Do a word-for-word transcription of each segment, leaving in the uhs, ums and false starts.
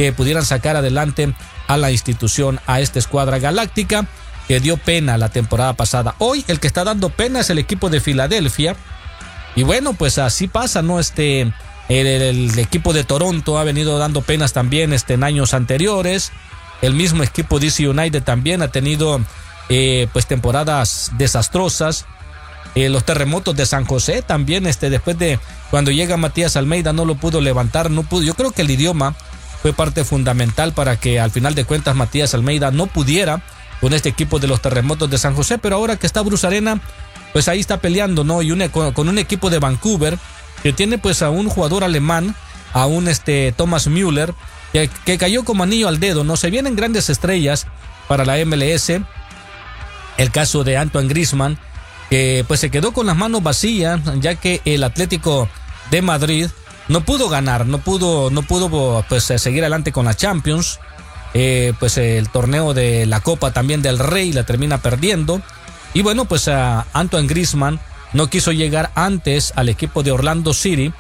que pudieran sacar adelante a la institución, a esta escuadra galáctica que dio pena la temporada pasada. Hoy el que está dando pena es el equipo de Filadelfia. Y bueno, pues así pasa, ¿no? Este, el, el equipo de Toronto ha venido dando penas también este, en años anteriores. El mismo equipo D C United también ha tenido eh, pues temporadas desastrosas. Eh, los terremotos de San José también, este, después de cuando llega Matías Almeida no lo pudo levantar, no pudo. Yo creo que el idioma fue parte fundamental para que al final de cuentas Matías Almeida no pudiera con este equipo de los terremotos de San José, pero ahora que está Bruce Arena, pues ahí está peleando, ¿no? Y una, con, con un equipo de Vancouver que tiene pues a un jugador alemán, a un este Thomas Müller, que, que cayó como anillo al dedo, ¿no? Se vienen grandes estrellas para la M L S. El caso de Antoine Griezmann, que pues se quedó con las manos vacías, ya que el Atlético de Madrid no pudo ganar, no pudo, no pudo pues seguir adelante con la Champions. Eh, pues el torneo de la Copa también del Rey la termina perdiendo. Y bueno, pues a Antoine Griezmann no quiso llegar antes al equipo de Orlando City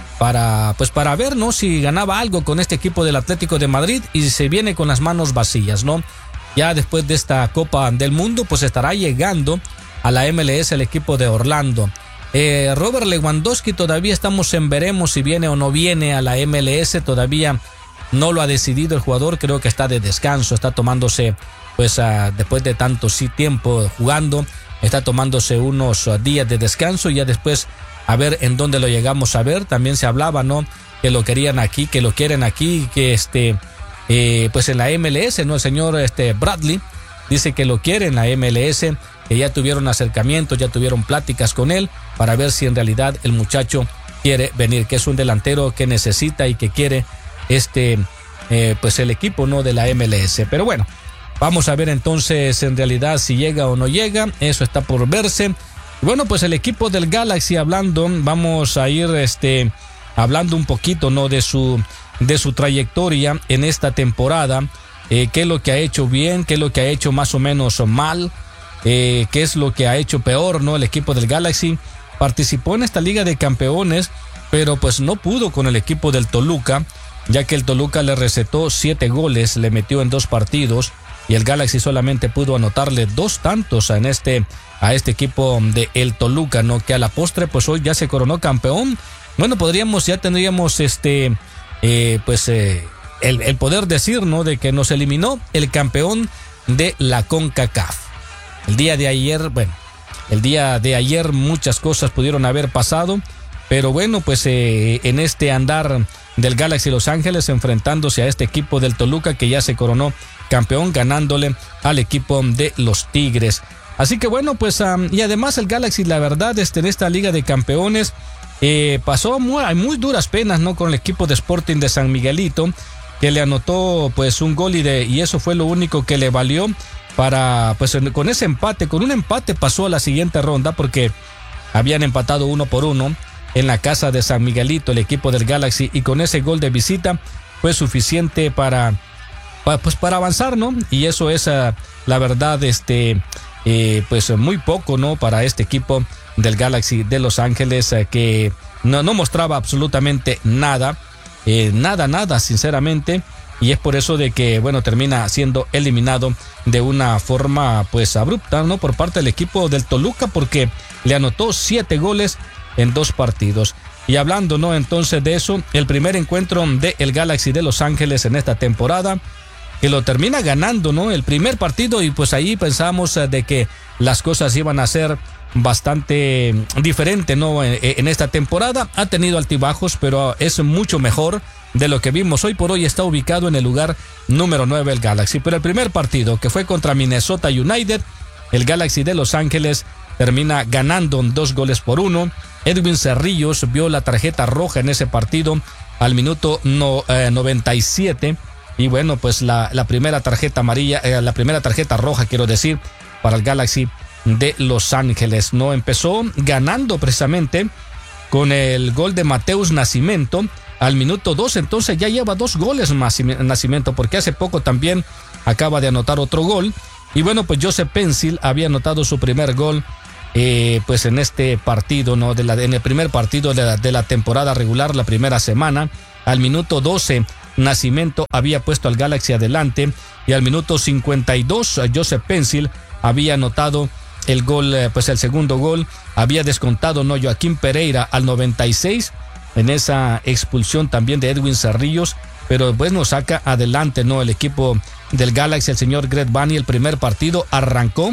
para pues para ver, ¿no?, si ganaba algo con este equipo del Atlético de Madrid, y se viene con las manos vacías, ¿no? Ya después de esta Copa del Mundo pues estará llegando a la M L S el equipo de Orlando. Eh, Robert Lewandowski todavía estamos en veremos si viene o no viene a la M L S, todavía no lo ha decidido el jugador, creo que está de descanso, está tomándose, pues uh, después de tanto sí tiempo jugando, está tomándose unos uh, días de descanso y ya después a ver en dónde lo llegamos a ver. También se hablaba, ¿no?, que lo querían aquí, que lo quieren aquí, que este, eh, pues en la M L S, ¿no? El señor este Bradley dice que lo quiere en la M L S, que ya tuvieron acercamientos, ya tuvieron pláticas con él para ver si en realidad el muchacho quiere venir, que es un delantero que necesita y que quiere este eh, pues el equipo, ¿no?, de la M L S. Pero bueno, vamos a ver entonces en realidad si llega o no llega, eso está por verse. Bueno, pues el equipo del Galaxy, hablando, vamos a ir este hablando un poquito, ¿no?, de su de su trayectoria en esta temporada, eh, qué es lo que ha hecho bien, qué es lo que ha hecho más o menos mal, eh, qué es lo que ha hecho peor, ¿no? El equipo del Galaxy participó en esta Liga de Campeones, pero pues no pudo con el equipo del Toluca, ya que el Toluca le recetó siete goles, le metió en dos partidos y el Galaxy solamente pudo anotarle dos tantos en este, a este equipo de el Toluca, ¿no?, que a la postre pues hoy ya se coronó campeón. Bueno, podríamos, ya tendríamos este, eh, pues eh, el, el poder decir, ¿no?, de que nos eliminó el campeón de la CONCACAF. El día de ayer, bueno, el día de ayer muchas cosas pudieron haber pasado, pero bueno, pues eh, en este andar del Galaxy Los Ángeles enfrentándose a este equipo del Toluca que ya se coronó campeón ganándole al equipo de los Tigres. Así que bueno, pues um, y además el Galaxy, la verdad, este, en esta Liga de Campeones eh, pasó muy, muy duras penas, ¿no?, con el equipo de Sporting de San Miguelito, que le anotó pues un gol y, de, y eso fue lo único que le valió para, pues con ese empate, con un empate pasó a la siguiente ronda porque habían empatado uno por uno en la casa de San Miguelito el equipo del Galaxy, y con ese gol de visita fue suficiente para, para pues para avanzar, ¿no? Y eso es uh, la verdad este eh, pues muy poco, ¿no?, para este equipo del Galaxy de Los Ángeles, uh, que no, no mostraba absolutamente nada, eh, nada, nada, sinceramente. Y es por eso de que, bueno, termina siendo eliminado de una forma pues abrupta, ¿no?, por parte del equipo del Toluca, porque le anotó siete goles en dos partidos. Y hablando, ¿no?, entonces de eso, el primer encuentro de el Galaxy de Los Ángeles en esta temporada, que lo termina ganando, ¿no?, el primer partido, y pues ahí pensamos de que las cosas iban a ser bastante diferentes, ¿no?, en, en esta temporada. Ha tenido altibajos, pero es mucho mejor de lo que vimos. Hoy por hoy está ubicado en el lugar número nueve el Galaxy, pero el primer partido, que fue contra Minnesota United, el Galaxy de Los Ángeles termina ganando dos goles por uno. Edwin Cerrillos vio la tarjeta roja en ese partido al minuto no, eh, noventa y siete, y bueno, pues la, la primera tarjeta amarilla, eh, la primera tarjeta roja, quiero decir, para el Galaxy de Los Ángeles. No empezó ganando precisamente con el gol de Mateus Nascimento al minuto dos, entonces ya lleva dos goles más Nascimento, porque hace poco también acaba de anotar otro gol. Y bueno, pues Joseph Pencil había anotado su primer gol eh, pues en este partido, ¿no?, de la, en el primer partido de la, de la temporada regular, la primera semana, al minuto doce Nascimento había puesto al Galaxy adelante y al minuto cincuenta y dos Joseph Pencil había anotado el gol, pues el segundo gol. Había descontado no Joaquín Pereira al noventa y seis en esa expulsión también de Edwin Cerrillos, pero bueno, saca adelante no el equipo del Galaxy. El señor Greg Vanney, el primer partido arrancó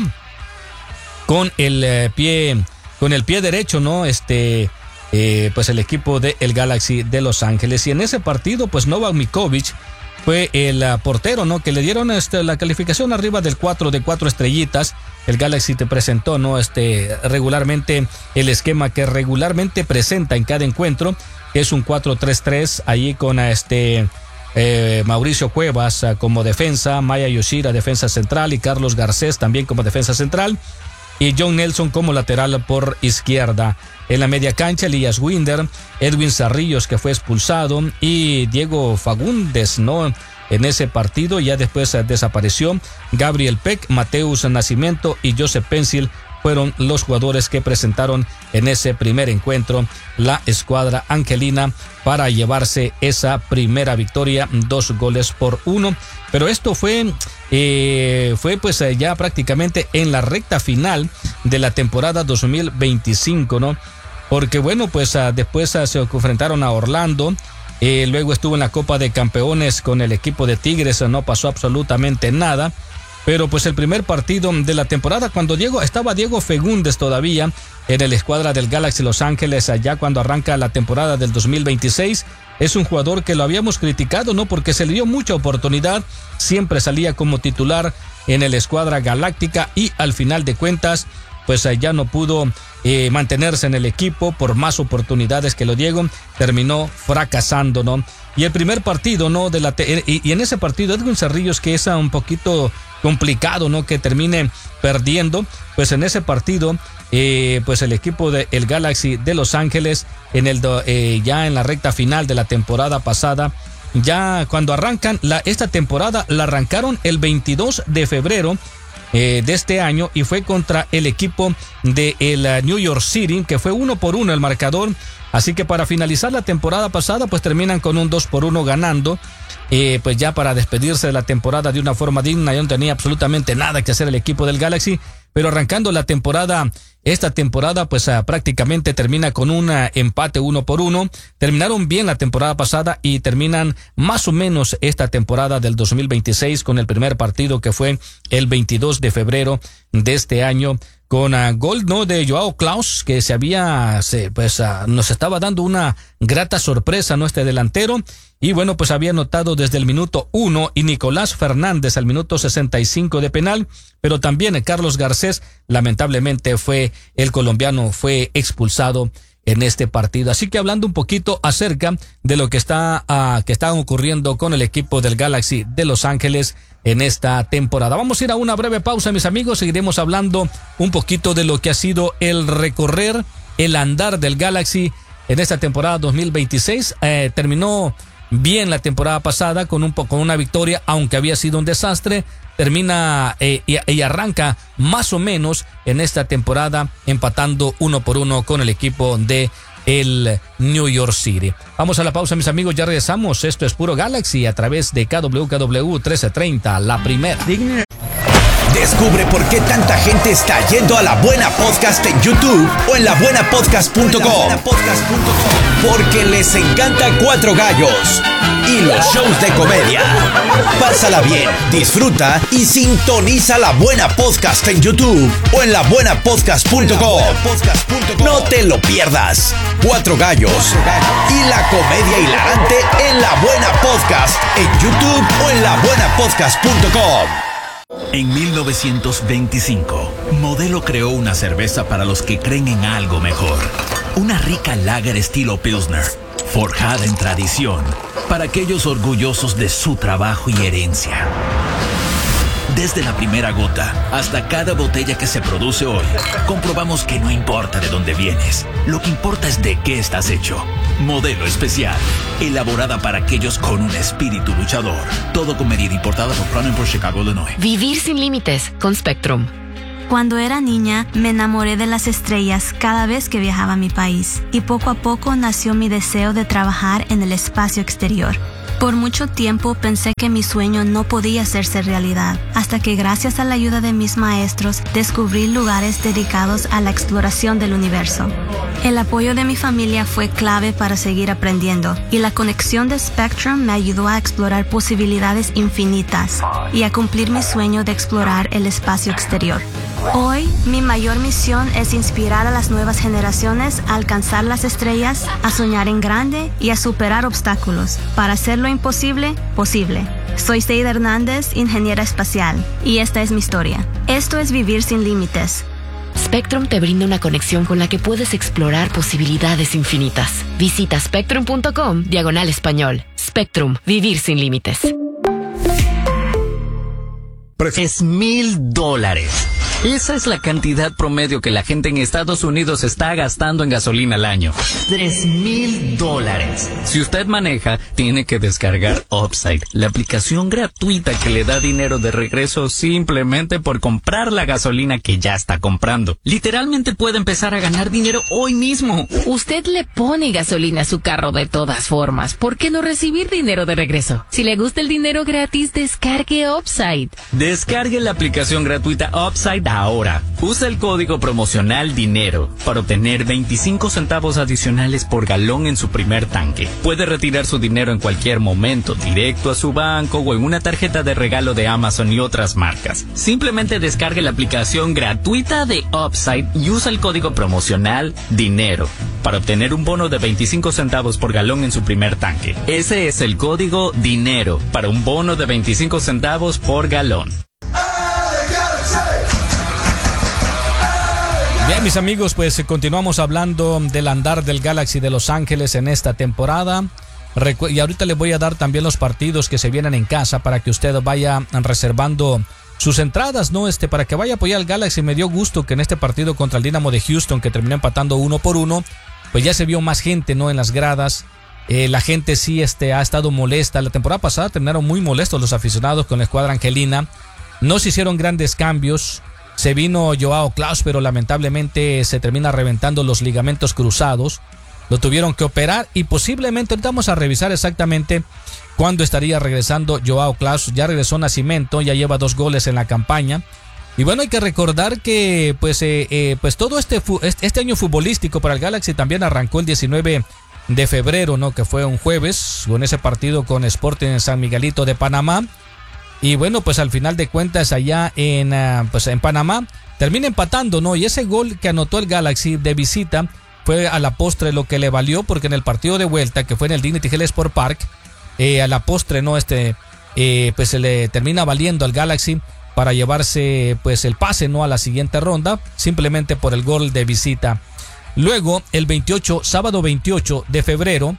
con el eh, pie con el pie derecho, no este eh, pues el equipo del el Galaxy de Los Ángeles, y en ese partido pues Novak Mikovic fue el uh, portero, no que le dieron este, la calificación arriba del cuatro de cuatro estrellitas. El Galaxy te presentó no este regularmente el esquema que regularmente presenta en cada encuentro, que es un cuatro tres tres, ahí con este eh, Mauricio Cuevas uh, como defensa, Maya Yoshida defensa central y Carlos Garcés también como defensa central, y John Nelson como lateral por izquierda. En la media cancha, Elías Winder, Edwin Cerrillos, que fue expulsado, y Diego Fagundes, ¿no? En ese partido ya después eh, desapareció. Gabriel Peck, Mateus Nascimento y Joseph Pencil fueron los jugadores que presentaron en ese primer encuentro la escuadra angelina para llevarse esa primera victoria, dos goles por uno. Pero esto fue, eh, fue pues eh, ya prácticamente en la recta final de la temporada dos mil veinticinco, ¿no? Porque bueno, pues uh, después uh, se enfrentaron a Orlando, eh, luego estuvo en la Copa de Campeones con el equipo de Tigres, uh, no pasó absolutamente nada. Pero pues el primer partido de la temporada, cuando Diego estaba Diego Fagundes todavía en la escuadra del Galaxy Los Ángeles, allá cuando arranca la temporada del dos mil veintiséis, es un jugador que lo habíamos criticado, ¿no? Porque se le dio mucha oportunidad, siempre salía como titular en la escuadra galáctica y al final de cuentas, pues ya no pudo eh, mantenerse en el equipo por más oportunidades que lo Diego, terminó fracasando, ¿no? Y el primer partido, ¿no? De la te- y, y en ese partido Edwin Cerrillos, que es un poquito complicado, ¿no? Que termine perdiendo, pues en ese partido, eh, pues el equipo del de Galaxy de Los Ángeles, en el do, eh, ya en la recta final de la temporada pasada, ya cuando arrancan la, esta temporada, la arrancaron el veintidós de febrero eh, de este año, y fue contra el equipo de el uh, New York City, que fue uno por uno el marcador. Así que para finalizar la temporada pasada, pues terminan con un dos por uno ganando. Eh, pues ya para despedirse de la temporada de una forma digna, ya no tenía absolutamente nada que hacer el equipo del Galaxy, pero arrancando la temporada, esta temporada pues uh, prácticamente termina con un uh, empate uno por uno. Terminaron bien la temporada pasada y terminan más o menos esta temporada del dos mil veintiséis con el primer partido, que fue el veintidós de febrero de este año, con uh, gol, ¿no? De Joao Klaus, que se había, se, pues uh, nos estaba dando una grata sorpresa, ¿no? Este delantero. Y bueno, pues había anotado desde el minuto uno, y Nicolás Fernández al minuto sesenta y cinco de penal, pero también Carlos Garcés, lamentablemente fue, el colombiano fue expulsado en este partido. Así que hablando un poquito acerca de lo que está, uh, que está ocurriendo con el equipo del Galaxy de Los Ángeles en esta temporada. Vamos a ir a una breve pausa, mis amigos. Seguiremos hablando un poquito de lo que ha sido el recorrer, el andar del Galaxy en esta temporada dos mil veintiséis. Eh, terminó bien la temporada pasada con un con una victoria, aunque había sido un desastre. Termina eh, y, y arranca más o menos en esta temporada empatando uno por uno con el equipo de el New York City. Vamos a la pausa, mis amigos, ya regresamos. Esto es Puro Galaxy a través de K W K W trece treinta, la primera. Descubre por qué tanta gente está yendo a La Buena Podcast en YouTube o en la buena podcast punto com. Porque les encanta Cuatro Gallos y los shows de comedia. Pásala bien, disfruta y sintoniza La Buena Podcast en YouTube o en la buena podcast punto com. No te lo pierdas. Cuatro Gallos y la comedia hilarante en La Buena Podcast en YouTube o en la buena podcast punto com. En mil novecientos veinticinco, Modelo creó una cerveza para los que creen en algo mejor. Una rica lager estilo Pilsner, forjada en tradición, para aquellos orgullosos de su trabajo y herencia. Desde la primera gota hasta cada botella que se produce hoy, comprobamos que no importa de dónde vienes, lo que importa es de qué estás hecho. Modelo Especial, elaborada para aquellos con un espíritu luchador. Todo con medida, importada por Crown Imports, Chicago, Illinois. Vivir sin límites con Spectrum. Cuando era niña, me enamoré de las estrellas cada vez que viajaba a mi país, y poco a poco nació mi deseo de trabajar en el espacio exterior. Por mucho tiempo pensé que mi sueño no podía hacerse realidad, hasta que gracias a la ayuda de mis maestros descubrí lugares dedicados a la exploración del universo. El apoyo de mi familia fue clave para seguir aprendiendo, y la conexión de Spectrum me ayudó a explorar posibilidades infinitas y a cumplir mi sueño de explorar el espacio exterior. Hoy, mi mayor misión es inspirar a las nuevas generaciones a alcanzar las estrellas, a soñar en grande y a superar obstáculos, para hacer lo imposible, posible. Soy Seida Hernández, ingeniera espacial, y esta es mi historia. Esto es Vivir Sin Límites. Spectrum te brinda una conexión con la que puedes explorar posibilidades infinitas. Visita spectrum punto com, diagonal español. Spectrum, Vivir Sin Límites. Es mil dólares. Esa es la cantidad promedio que la gente en Estados Unidos está gastando en gasolina al año. Tres mil dólares. Si usted maneja, tiene que descargar Upside, la aplicación gratuita que le da dinero de regreso simplemente por comprar la gasolina que ya está comprando. Literalmente puede empezar a ganar dinero hoy mismo. Usted le pone gasolina a su carro de todas formas. ¿Por qué no recibir dinero de regreso? Si le gusta el dinero gratis, descargue Upside. Descargue la aplicación gratuita Upside ahora. Usa el código promocional DINERO para obtener veinticinco centavos adicionales por galón en su primer tanque. Puede retirar su dinero en cualquier momento, directo a su banco o en una tarjeta de regalo de Amazon y otras marcas. Simplemente descargue la aplicación gratuita de Upside y usa el código promocional DINERO para obtener un bono de veinticinco centavos por galón en su primer tanque. Ese es el código DINERO para un bono de veinticinco centavos por galón. Bien, mis amigos, pues continuamos hablando del andar del Galaxy de Los Ángeles en esta temporada. Recu- y ahorita les voy a dar también los partidos que se vienen en casa para que usted vaya reservando sus entradas, ¿no? Este, para que vaya a apoyar al Galaxy. Me dio gusto que en este partido contra el Dynamo de Houston, que terminó empatando uno por uno, pues ya se vio más gente, ¿no? En las gradas. Eh, la gente sí este, ha estado molesta. La temporada pasada terminaron muy molestos los aficionados con la escuadra angelina. No se hicieron grandes cambios. Se vino Joao Klaus, pero lamentablemente se termina reventando los ligamentos cruzados. Lo tuvieron que operar y posiblemente, ahorita vamos a revisar exactamente cuándo estaría regresando Joao Klaus. Ya regresó Nascimento, ya lleva dos goles en la campaña. Y bueno, hay que recordar que pues, eh, eh, pues todo este, este año futbolístico para el Galaxy también arrancó el diecinueve de febrero, ¿no? Que fue un jueves, con ese partido con Sporting en San Miguelito de Panamá. Y bueno, pues al final de cuentas allá en, uh, pues en Panamá termina empatando, ¿no? Y ese gol que anotó el Galaxy de visita fue a la postre lo que le valió, porque en el partido de vuelta, que fue en el Dignity Health Sport Park, eh, a la postre, ¿no? Este, eh, pues se le termina valiendo al Galaxy para llevarse pues el pase, ¿no? A la siguiente ronda, simplemente por el gol de visita. Luego, el veintiocho, sábado veintiocho de febrero,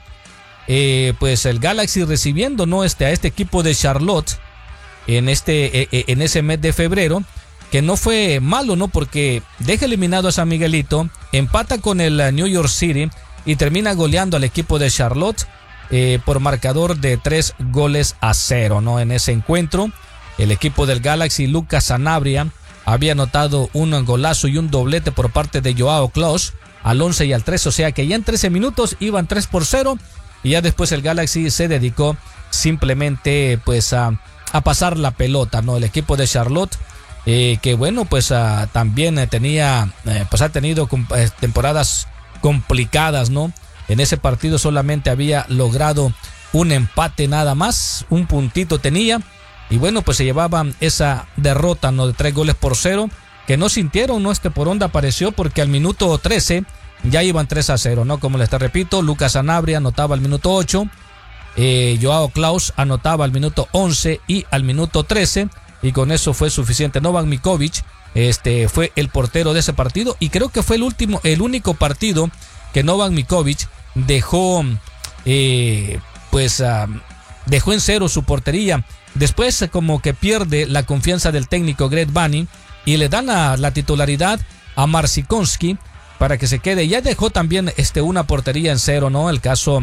eh, pues el Galaxy recibiendo, ¿no? Este, a este equipo de Charlotte, en este eh, en ese mes de febrero, que no fue malo, ¿no? Porque deja eliminado a San Miguelito, empata con el New York City y termina goleando al equipo de Charlotte eh, por marcador de tres goles a cero, ¿no? En ese encuentro, el equipo del Galaxy, Lucas Sanabria, había anotado un golazo y un doblete por parte de Joao Klaus al once y al trece, o sea que ya en trece minutos iban tres por cero y ya después el Galaxy se dedicó simplemente pues a a pasar la pelota, ¿no? El equipo de Charlotte, eh, que bueno, pues uh, también eh, tenía, eh, pues ha tenido eh, temporadas complicadas, ¿no? En ese partido solamente había logrado un empate nada más, un puntito tenía, y bueno, pues se llevaban esa derrota, ¿no? De tres goles por cero, que no sintieron, ¿no? Este por onda apareció porque al minuto trece ya iban tres a cero, ¿no? Como les te repito, Lucas Sanabria anotaba al minuto ocho, Eh, Joao Klaus anotaba al minuto once y al minuto trece, y con eso fue suficiente. Novak Mikovic este, fue el portero de ese partido, y creo que fue el último, el único partido que Novak Mikovic dejó eh, pues uh, dejó en cero su portería. Después como que pierde la confianza del técnico Greg Vanney y le dan la, la titularidad a Marcinkonski para que se quede. Ya dejó también este, una portería en cero, ¿no? El caso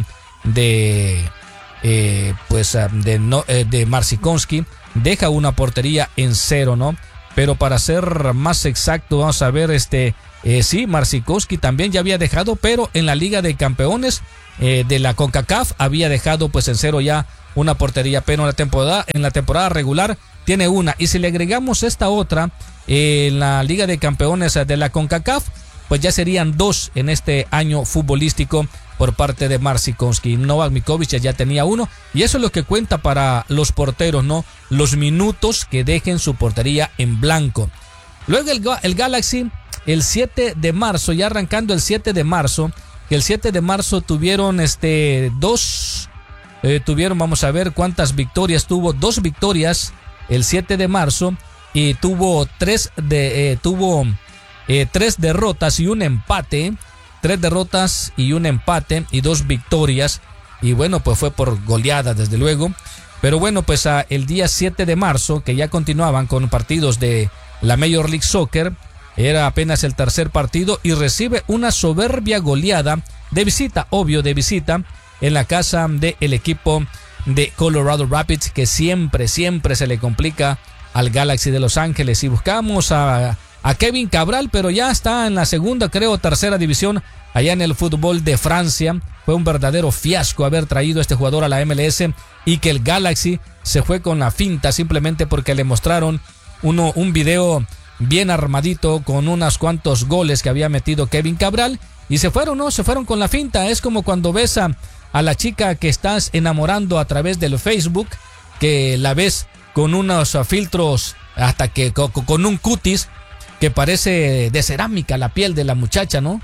de Eh, pues de, no, eh, de Marcinkonski deja una portería en cero, ¿no? Pero para ser más exacto, vamos a ver, este, eh, sí, Marcinkonski también ya había dejado, pero en la Liga de Campeones eh, de la CONCACAF había dejado pues en cero ya una portería, pero en la temporada, en la temporada regular tiene una. Y si le agregamos esta otra eh, en la Liga de Campeones de la CONCACAF, pues ya serían dos en este año futbolístico por parte de Marcinkonski. Novak Mikovic ya tenía uno, y eso es lo que cuenta para los porteros, ¿no? Los minutos que dejen su portería en blanco. Luego el, el Galaxy, el siete de marzo, ya arrancando el siete de marzo, que el siete de marzo tuvieron este dos, eh, tuvieron, vamos a ver cuántas victorias tuvo, dos victorias el siete de marzo, y tuvo tres de, eh, tuvo eh, tres derrotas y un empate. Tres derrotas y un empate y dos victorias. Y bueno, pues fue por goleada, desde luego. Pero bueno, pues a el día siete de marzo, que ya continuaban con partidos de la Major League Soccer, era apenas el tercer partido y recibe una soberbia goleada de visita, obvio de visita, en la casa del equipo de Colorado Rapids, que siempre, siempre se le complica al Galaxy de Los Ángeles. Y buscamos a... a Kevin Cabral, pero ya está en la segunda, creo, tercera división allá en el fútbol de Francia. Fue un verdadero fiasco haber traído a este jugador a la M L S, y que el Galaxy se fue con la finta simplemente porque le mostraron uno, un video bien armadito con unos cuantos goles que había metido Kevin Cabral, y se fueron, ¿no? Se fueron con la finta. Es como cuando ves a, a la chica que estás enamorando a través del Facebook, que la ves con unos filtros, hasta que con, con un cutis que parece de cerámica la piel de la muchacha, ¿no?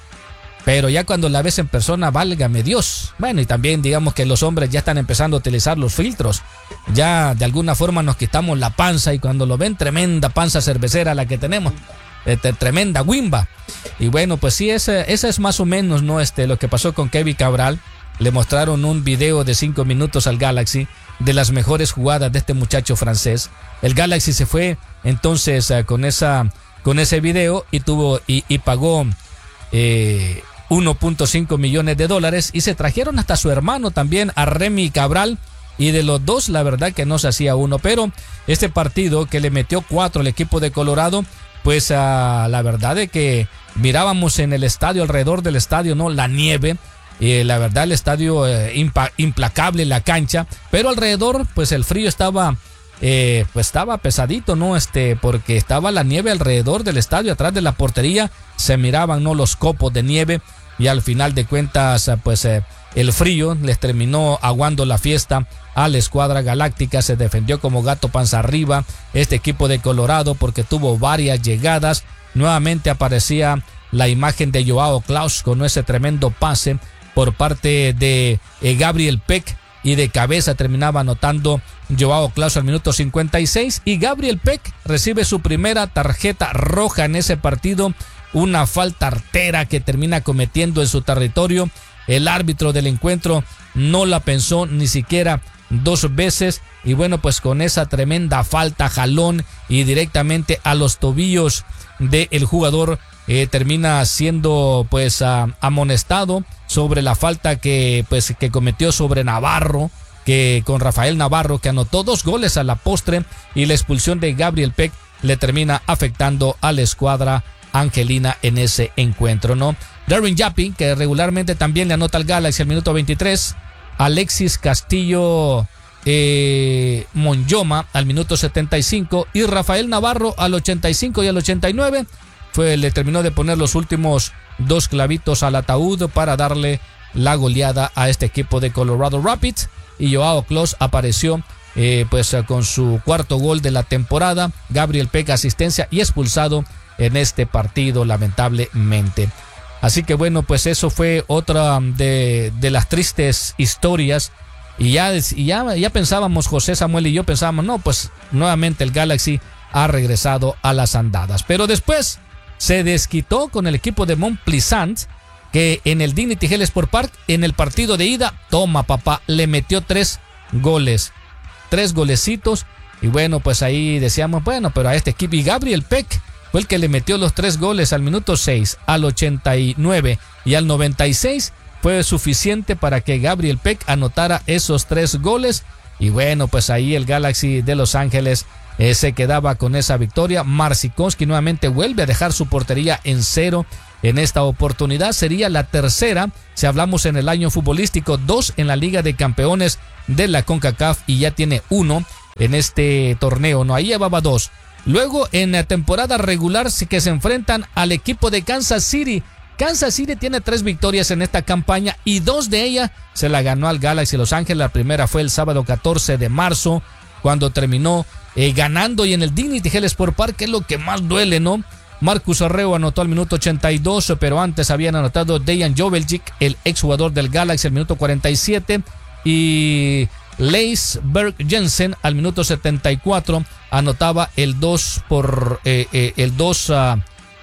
Pero ya cuando la ves en persona, válgame Dios. Bueno, y también digamos que los hombres ya están empezando a utilizar los filtros. Ya de alguna forma nos quitamos la panza, y cuando lo ven, tremenda panza cervecera la que tenemos. Eh, tremenda guimba. Y bueno, pues sí, esa, esa es más o menos, ¿no? Este, lo que pasó con Kevin Cabral. Le mostraron un video de cinco minutos al Galaxy de las mejores jugadas de este muchacho francés. El Galaxy se fue entonces uh, con esa... con ese video y tuvo y, y pagó eh, uno punto cinco millones de dólares, y se trajeron hasta su hermano también, a Remy Cabral, y de los dos la verdad que no se hacía uno. Pero este partido que le metió cuatro al equipo de Colorado, pues uh, la verdad es que mirábamos en el estadio, alrededor del estadio, no, la nieve, y eh, la verdad el estadio eh, impa, implacable, la cancha, pero alrededor pues el frío estaba Eh, pues estaba pesadito, ¿no? Este, porque estaba la nieve alrededor del estadio, atrás de la portería se miraban, ¿no?, los copos de nieve, y al final de cuentas, pues eh, el frío les terminó aguando la fiesta a la escuadra galáctica. Se defendió como gato panza arriba este equipo de Colorado, porque tuvo varias llegadas. Nuevamente aparecía la imagen de Joao Klaus con ese tremendo pase por parte de eh, Gabriel Peck, y de cabeza terminaba anotando Joao Klaus al minuto cincuenta y seis, y Gabriel Peck recibe su primera tarjeta roja en ese partido, una falta artera que termina cometiendo en su territorio. El árbitro del encuentro no la pensó ni siquiera dos veces, y bueno, pues con esa tremenda falta, jalón y directamente a los tobillos del jugador, eh, termina siendo pues uh, amonestado sobre la falta que pues que cometió sobre Navarro, que con Rafael Navarro, que anotó dos goles a la postre, y la expulsión de Gabriel Peck le termina afectando a la escuadra angelina en ese encuentro, ¿no? Darren Yappi, que regularmente también le anota al Galaxy al minuto veintitrés, Alexis Castillo eh, Monyoma al minuto setenta y cinco, y Rafael Navarro al ochenta y cinco y al ochenta y nueve. Fue, le terminó de poner los últimos dos clavitos al ataúd para darle la goleada a este equipo de Colorado Rapids, y Joao Klaus apareció eh, pues con su cuarto gol de la temporada. Gabriel Peck asistencia y expulsado en este partido, lamentablemente. Así que bueno, pues eso fue otra de, de las tristes historias, y ya, y ya, ya pensábamos, José Samuel y yo pensábamos, no, pues nuevamente el Galaxy ha regresado a las andadas. Pero después se desquitó con el equipo de Mont Pleasant, que en el Dignity Health Sport Park, en el partido de ida, toma papá, le metió tres goles, tres golecitos, y bueno, pues ahí decíamos, bueno, pero a este equipo, y Gabriel Peck fue el que le metió los tres goles al minuto seis, al ochenta y nueve y al noventa y seis, fue suficiente para que Gabriel Peck anotara esos tres goles, Y bueno, pues ahí el Galaxy de Los Ángeles eh, se quedaba con esa victoria. Marcinkonski nuevamente vuelve a dejar su portería en cero. En esta oportunidad sería la tercera, si hablamos en el año futbolístico, dos en la Liga de Campeones de la CONCACAF y ya tiene uno en este torneo, ¿no? Ahí llevaba dos. Luego en la temporada regular sí que se enfrentan al equipo de Kansas City. Kansas City tiene tres victorias en esta campaña y dos de ellas se la ganó al Galaxy Los Ángeles. La primera fue el sábado catorce de marzo, cuando terminó eh, ganando, y en el Dignity Health Sport Park, que es lo que más duele, ¿no? Marcus Arreo anotó al minuto ochenta y dos, pero antes habían anotado Dejan Joveljic, el exjugador del Galaxy, al minuto cuarenta y siete, y Leis Berg Jensen al minuto setenta y cuatro anotaba el dos por eh, eh, el dos a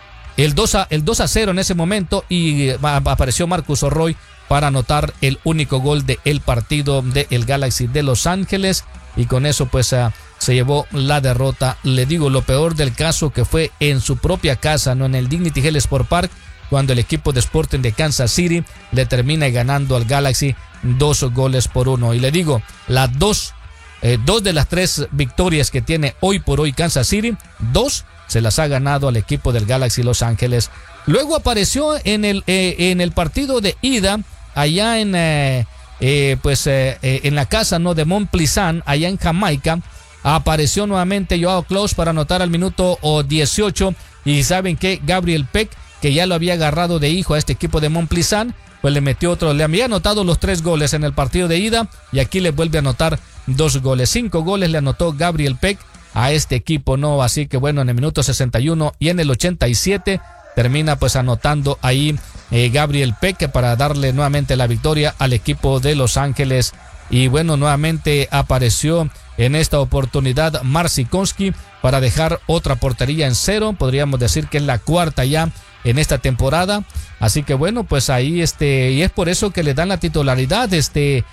el dos a el dos a cero en ese momento, y apareció Marcus Arroyo para anotar el único gol del partido del Galaxy de Los Ángeles, y con eso pues uh, se llevó la derrota. Le digo, lo peor del caso que fue en su propia casa, no en el Dignity Health Sport Park, cuando el equipo de Sporting de Kansas City le termina ganando al Galaxy dos goles por uno. Y le digo, las dos, eh, dos de las tres victorias que tiene hoy por hoy Kansas City, dos se las ha ganado al equipo del Galaxy Los Ángeles. Luego apareció en el, eh, en el partido de ida, allá en, eh, eh, pues, eh, eh, en la casa, ¿no?, de Mont Pleasant, allá en Jamaica. Apareció nuevamente Joao Klaus para anotar al minuto dieciocho, y saben que Gabriel Peck, que ya lo había agarrado de hijo a este equipo de Mont Pleasant, pues le metió otro, le había anotado los tres goles en el partido de ida, y aquí le vuelve a anotar dos goles, cinco goles le anotó Gabriel Peck a este equipo, ¿no? Así que bueno, en el minuto sesenta y uno y en el ochenta y siete termina pues anotando ahí eh, Gabriel Peck para darle nuevamente la victoria al equipo de Los Ángeles. Y bueno, nuevamente apareció en esta oportunidad Marcinkonski para dejar otra portería en cero. Podríamos decir que es la cuarta ya en esta temporada. Así que bueno, pues ahí este, y es por eso que le dan la titularidad este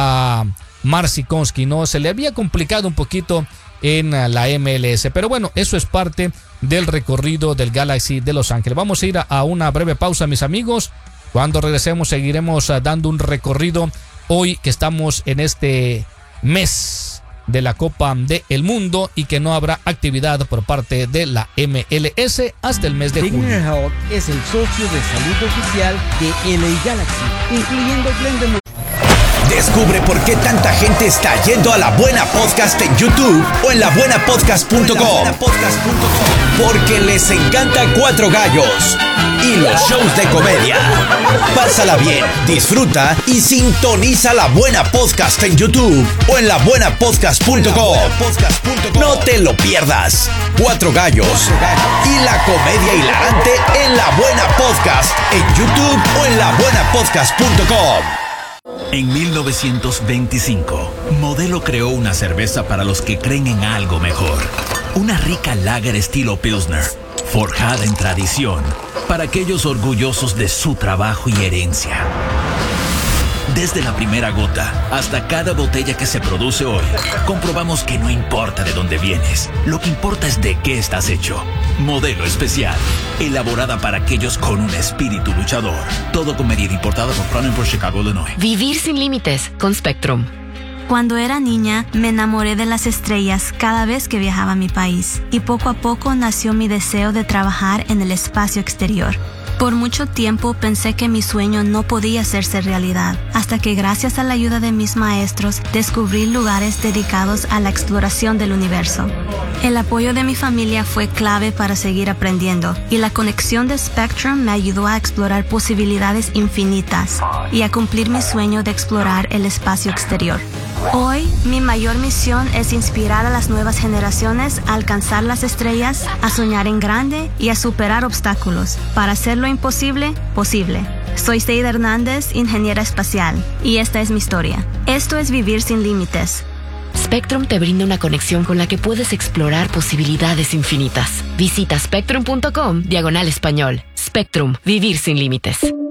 a Marcinkonski, ¿no? Se le había complicado un poquito en la M L S, pero bueno, eso es parte del recorrido del Galaxy de Los Ángeles. Vamos a ir a una breve pausa, mis amigos. Cuando regresemos seguiremos dando un recorrido hoy que estamos en este mes de la Copa del Mundo y que no habrá actividad por parte de la M L S hasta el mes de junio. Signer Health es el socio de salud oficial de L A Galaxy, incluyendo Glendon. Descubre por qué tanta gente está yendo a La Buena Podcast en YouTube o en la buena podcast punto com. Porque les encanta Cuatro Gallos y los shows de comedia. Pásala bien, disfruta y sintoniza La Buena Podcast en YouTube o en la buena podcast punto com. No te lo pierdas. Cuatro Gallos y la comedia hilarante en La Buena Podcast en YouTube o en la buena podcast punto com. En mil novecientos veinticinco, Modelo creó una cerveza para los que creen en algo mejor. Una rica lager estilo Pilsner, forjada en tradición, para aquellos orgullosos de su trabajo y herencia. Desde la primera gota hasta cada botella que se produce hoy, comprobamos que no importa de dónde vienes, lo que importa es de qué estás hecho. Modelo Especial, elaborada para aquellos con un espíritu luchador. Todo con medida, importada por Crown por Chicago, Illinois. Vivir sin límites con Spectrum. Cuando era niña, me enamoré de las estrellas cada vez que viajaba a mi país, y poco a poco nació mi deseo de trabajar en el espacio exterior. Por mucho tiempo pensé que mi sueño no podía hacerse realidad, hasta que gracias a la ayuda de mis maestros descubrí lugares dedicados a la exploración del universo. El apoyo de mi familia fue clave para seguir aprendiendo, y la conexión de Spectrum me ayudó a explorar posibilidades infinitas y a cumplir mi sueño de explorar el espacio exterior. Hoy, mi mayor misión es inspirar a las nuevas generaciones a alcanzar las estrellas, a soñar en grande y a superar obstáculos para hacer lo imposible posible. Soy Seida Hernández, ingeniera espacial, y esta es mi historia. Esto es Vivir sin Límites. Spectrum te brinda una conexión con la que puedes explorar posibilidades infinitas. Visita spectrum punto com diagonal español. Spectrum, vivir sin límites.